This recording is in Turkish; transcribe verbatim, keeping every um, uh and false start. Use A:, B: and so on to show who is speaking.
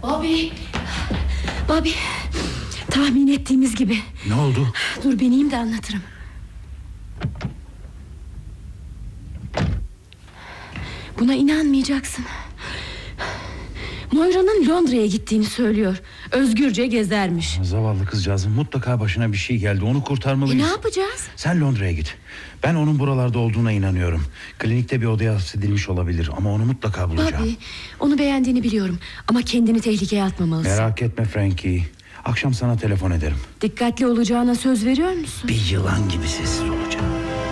A: Bobby. Bobby. Tahmin ettiğimiz gibi.
B: Ne oldu?
A: Dur bineyim de anlatırım. Buna inanmayacaksın. Moira'nın Londra'ya gittiğini söylüyor. Özgürce gezermiş.
B: Zavallı kızcağızın mutlaka başına bir şey geldi. Onu kurtarmalıyız.
A: E ne yapacağız?
B: Sen Londra'ya git. Ben onun buralarda olduğuna inanıyorum. Klinikte bir odaya hapsedilmiş olabilir ama onu mutlaka bulacağım.
A: Bobby, onu beğendiğini biliyorum ama kendini tehlikeye atmamalısın.
B: Merak etme Frankie. Akşam sana telefon ederim.
A: Dikkatli olacağına söz veriyor musun?
B: Bir yılan gibi sessiz olacağım.